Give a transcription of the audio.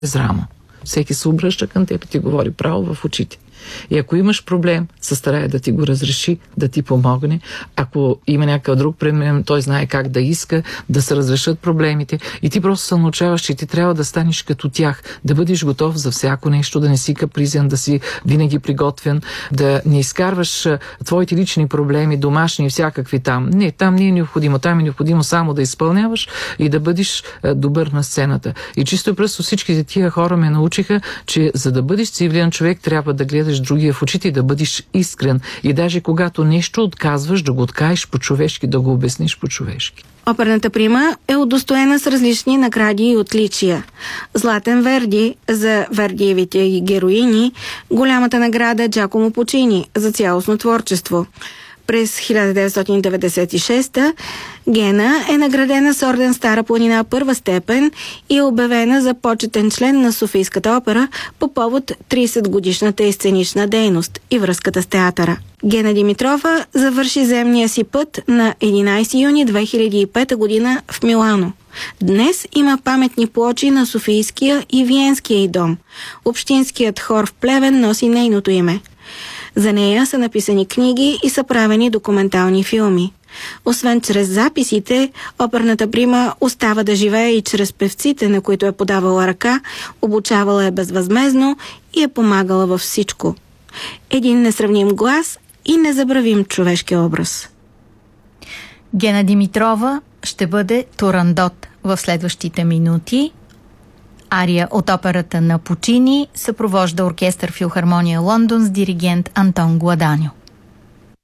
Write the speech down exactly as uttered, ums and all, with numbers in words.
без рамо. Всеки се обръща към теб и ти говори право в очите. И ако имаш проблем, се старае да ти го разреши, да ти помогне. Ако има някакъв друг проблем, той знае как да иска да се разрешат проблемите. И ти просто се научаваш, че ти трябва да станеш като тях, да бъдеш готов за всяко нещо, да не си капризен, да си винаги приготвен, да не изкарваш твоите лични проблеми, домашни и всякакви там. Не, там не е необходимо. Там е необходимо само да изпълняваш и да бъдеш добър на сцената. И чисто и просто всичките тия хора ме научиха, че за да бъдеш цивилен човек, трябва да гледаш другия в очите и да бъдеш искрен. И даже когато нещо отказваш, да го откажеш по-човешки, да го обясниш по-човешки. Оперната прима е удостоена с различни награди и отличия. Златен Верди за Вердиевите героини, голямата награда Джакомо Пучини за цялостно творчество. През хиляда деветстотин деветдесет и шеста Гена е наградена с орден Стара планина първа степен и е обявена за почетен член на Софийската опера по повод тридесет годишната й сценична дейност и връзката с театъра. Гена Димитрова завърши земния си път на единадесети юни две хиляди и пета година в Милано. Днес има паметни плочи на Софийския и Виенския й дом. Общинският хор в Плевен носи нейното име. За нея са написани книги и са правени документални филми. Освен чрез записите, оперната прима остава да живее и чрез певците, на които е подавала ръка, обучавала е безвъзмездно и е помагала във всичко. Един несравним глас и незабравим човешки образ. Гена Димитрова ще бъде Турандот в следващите минути. Ария от операта на Пучини съпровожда оркестър Филхармония Лондон с диригент Антон Гладаньо.